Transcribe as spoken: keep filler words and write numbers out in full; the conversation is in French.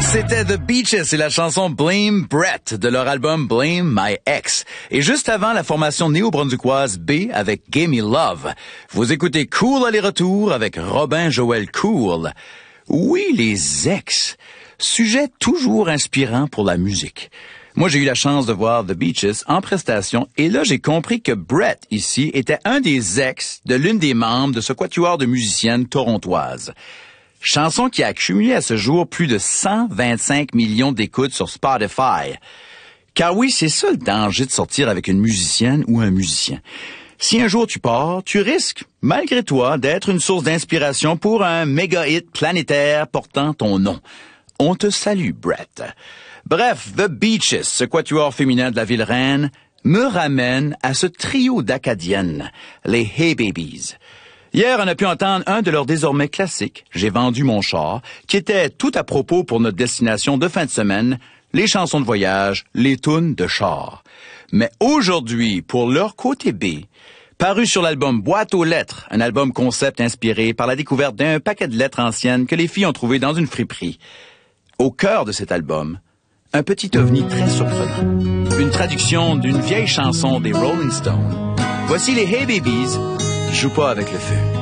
C'était The Beaches et la chanson Blame Brett de leur album Blame My Ex. Et juste avant, la formation néo-brunswickoise B avec Give Me Love. Vous écoutez Cool aller-retour avec Robin Joël Cool. Oui, les ex. Sujet toujours inspirant pour la musique. Moi, j'ai eu la chance de voir The Beaches en prestation et là, j'ai compris que Brett, ici, était un des ex de l'une des membres de ce quatuor de musiciennes torontoises. Chanson qui a accumulé à ce jour plus de cent vingt-cinq millions d'écoutes sur Spotify. Car oui, c'est ça le danger de sortir avec une musicienne ou un musicien. Si un jour tu pars, tu risques, malgré toi, d'être une source d'inspiration pour un méga hit planétaire portant ton nom. On te salue, Brett. Bref, The Beaches, ce quatuor féminin de la ville reine, me ramène à ce trio d'acadiennes, les Hey Babies. Hier, on a pu entendre un de leurs désormais classiques, J'ai vendu mon char, qui était tout à propos pour notre destination de fin de semaine, les chansons de voyage, les tunes de char. Mais aujourd'hui, pour leur côté B, paru sur l'album Boîte aux lettres, un album concept inspiré par la découverte d'un paquet de lettres anciennes que les filles ont trouvées dans une friperie. Au cœur de cet album, un petit ovni très surprenant. Une traduction d'une vieille chanson des Rolling Stones. Voici les Hey Babies, Joue pas avec le feu.